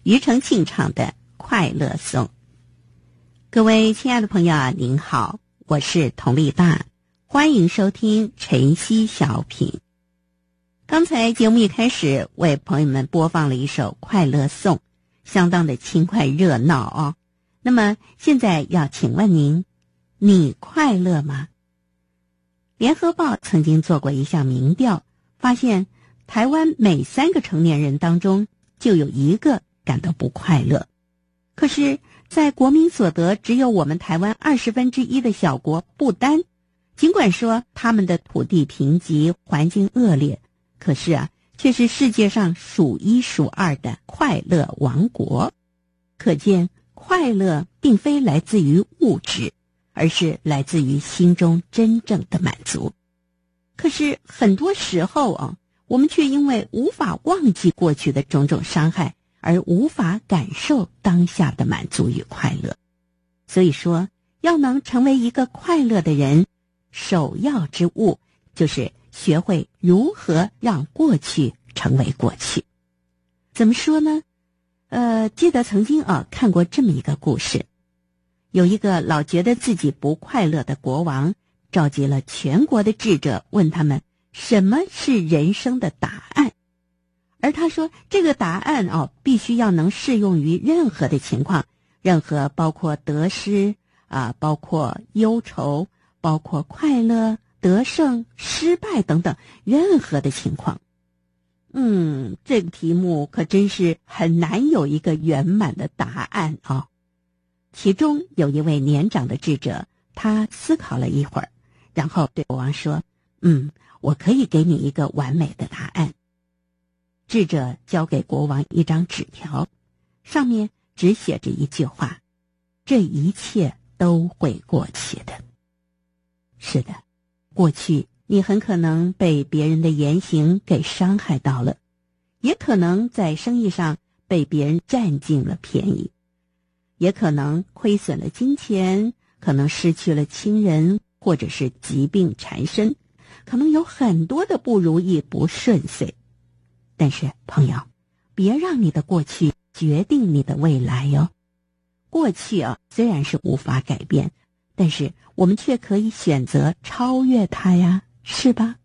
庾澄庆唱的《快乐颂》。各位亲爱的朋友啊，您好，我是佟丽大，欢迎收听晨曦小品。刚才节目一开始为朋友们播放了一首《快乐颂》，相当的轻快热闹哦。那么现在要请问您，你快乐吗？联合报曾经做过一项民调，发现台湾每3个成年人当中就有1个感到不快乐。可是在国民所得只有我们台湾1/20的小国不丹，尽管说他们的土地贫瘠，环境恶劣，可是却是世界上数1数2的快乐王国。可见快乐并非来自于物质，而是来自于心中真正的满足。可是很多时候我们却因为无法忘记过去的种种伤害，而无法感受当下的满足与快乐。所以说，要能成为一个快乐的人，首要之务就是学会如何让过去成为过去。怎么说呢？记得曾经看过这么一个故事，有一个老觉得自己不快乐的国王，召集了全国的智者，问他们什么是人生的答案。而他说，这个答案必须要能适用于任何的情况，任何包括得失包括忧愁，包括快乐、得胜、失败等等任何的情况。这个题目可真是很难有一个圆满的答案其中有一位年长的智者，他思考了一会儿，然后对国王说，我可以给你一个完美的答案。智者交给国王一张纸条，上面只写着一句话，这一切都会过去的。是的，过去你很可能被别人的言行给伤害到了，也可能在生意上被别人占尽了便宜，也可能亏损了金钱，可能失去了亲人，或者是疾病缠身，可能有很多的不如意不顺遂。但是朋友，别让你的过去决定你的未来哟。过去虽然是无法改变，但是我们却可以选择超越它呀，是吧？